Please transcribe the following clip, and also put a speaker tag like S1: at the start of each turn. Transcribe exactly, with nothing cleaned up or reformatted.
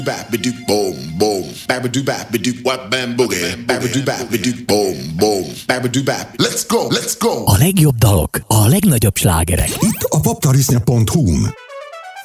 S1: Bap-a-doop, boom, boom. Bap-a-doop, bap-a-doop, wap, bam, boogie. Bap-a-doop, bap-a-doop, boom, boom. Bap-a-doop, bap. Let's go, let's go.
S2: A legjobb dalok, a legnagyobb slágerek.
S3: Itt a poptarisnya pont hu-n.